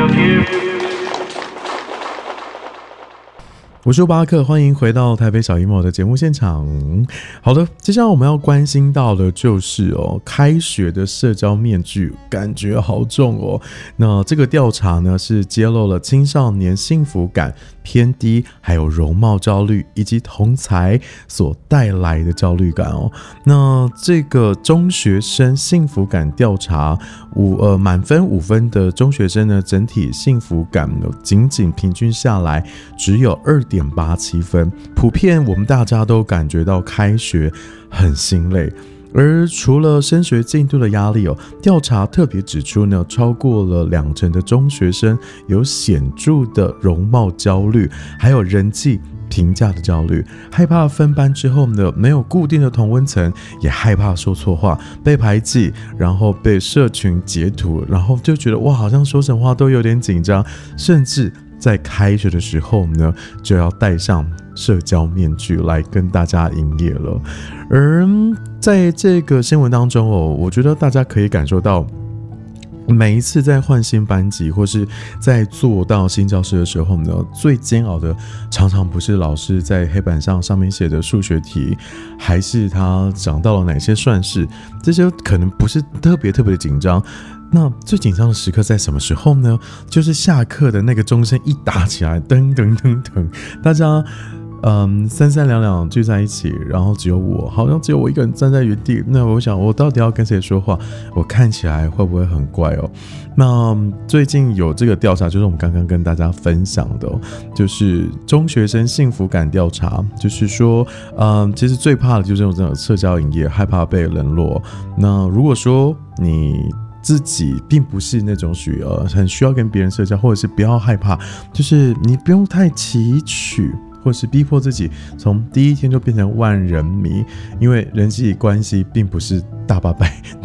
我是巴克，欢迎回到台北小一模的节目现场。好的，接下来我们要关心到的就是开学的社交面具感觉好重哦。那这个调查呢是揭露了青少年幸福感偏低，还有容貌焦虑以及同侪所带来的焦虑感哦。那这个中学生幸福感调查，满分5分的中学生呢，整体幸福感仅平均下来只有2.87分，普遍我们大家都感觉到开学很心累。而除了升学进度的压力调查特别指出呢，超过了20%的中学生有显著的容貌焦虑，还有人际评价的焦虑，害怕分班之后呢没有固定的同温层，也害怕说错话被排挤，然后被社群截图，然后就觉得哇，好像说什么话都有点紧张，甚至在开学的时候呢就要戴上社交面具来跟大家营业了。而在这个新闻当中我觉得大家可以感受到，每一次在换新班级或是在做到新教室的时候呢，最煎熬的常常不是老师在黑板上面写的数学题，还是他讲到了哪些算式，这些可能不是特别的紧张。那最紧张的时刻在什么时候呢？就是下课的那个钟声一打起来，噔噔噔噔，大家三三两两聚在一起，然后好像只有我一个人站在原地。那我想，我到底要跟谁说话？我看起来会不会很怪那最近有这个调查，就是我们刚刚跟大家分享的就是中学生幸福感调查，就是说，其实最怕的就是这种社交营业，害怕被冷落。那如果说你自己并不是那种属于很需要跟别人社交，或者是不要害怕，就是你不用太期取，或是逼迫自己从第一天就变成万人迷，因为人际关系并不是大八百